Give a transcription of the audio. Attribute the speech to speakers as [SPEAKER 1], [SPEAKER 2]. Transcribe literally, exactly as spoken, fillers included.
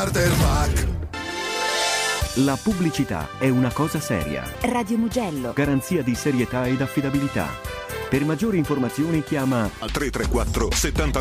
[SPEAKER 1] La pubblicità è una cosa seria.
[SPEAKER 2] Radio Mugello.
[SPEAKER 1] Garanzia di serietà ed affidabilità. Per maggiori informazioni chiama
[SPEAKER 3] al tre tre quattro settantanove